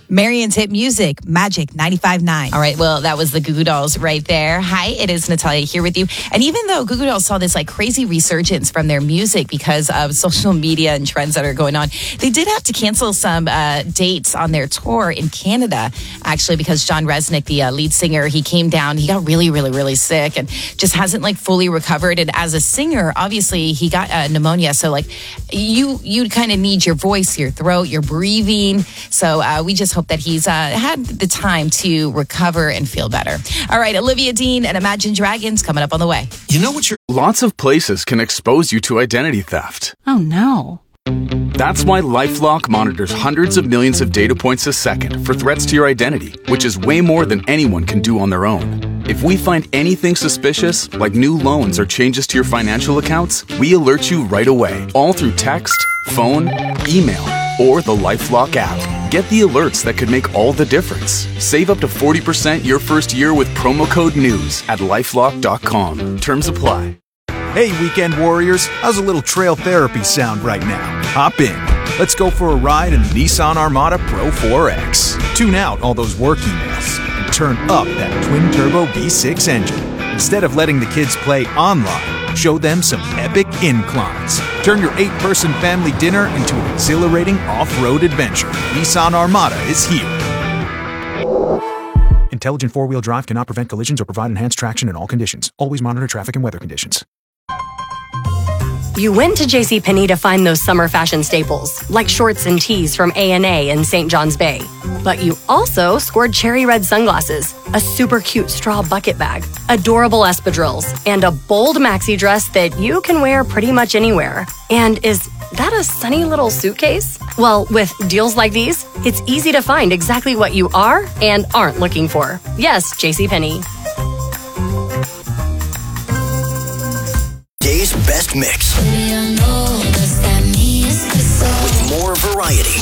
Marion's hit music, Magic 95.9. All right, well, that was the Goo Goo Dolls right there. Hi, it is Natalia here with you. And even though Goo Goo Dolls saw this like crazy resurgence from their music because of social media and trends that are going on, they did have to cancel some dates on their tour in Canada, actually, because John Resnick, the lead singer, he came down, he got really, really, really sick and just hasn't like fully recovered. And as a singer, obviously, he got pneumonia. So like you kind of need your voice, your throat, your breathing. So we just hope that he's had the time to recover and feel better. All right, Olivia Dean and Imagine Dragons coming up on the way. You know what? Lots of places can expose you to identity theft. Oh, no. That's why LifeLock monitors hundreds of millions of data points a second for threats to your identity, which is way more than anyone can do on their own. If we find anything suspicious, like new loans or changes to your financial accounts, we alert you right away, all through text, phone, email, or the LifeLock app. Get the alerts that could make all the difference. Save up to 40% your first year with promo code NEWS at LifeLock.com. Terms apply. Hey, weekend warriors, how's a little trail therapy sound right now? Hop in. Let's go for a ride in the Nissan Armada Pro 4X. Tune out all those work emails and turn up that twin-turbo V6 engine. Instead of letting the kids play online, show them some epic inclines. Turn your 8-person family dinner into an exhilarating off-road adventure. Nissan Armada is here. Intelligent four-wheel drive cannot prevent collisions or provide enhanced traction in all conditions. Always monitor traffic and weather conditions. You went to JCPenney to find those summer fashion staples, like shorts and tees from A&A in St. John's Bay. But you also scored cherry red sunglasses, a super cute straw bucket bag, adorable espadrilles, and a bold maxi dress that you can wear pretty much anywhere. And is that a sunny little suitcase? Well, with deals like these, it's easy to find exactly what you are and aren't looking for. Yes, JCPenney. Day's best mix. With more variety.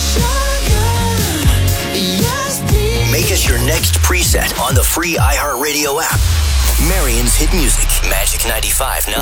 Make us your next preset on the free iHeartRadio app. Marion's hit music, Magic 95.9.